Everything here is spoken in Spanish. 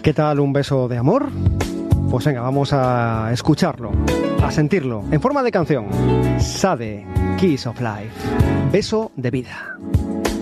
¿Qué tal un beso de amor? Pues venga, vamos a escucharlo, a sentirlo, en forma de canción. Sade, Kiss of Life, beso de vida.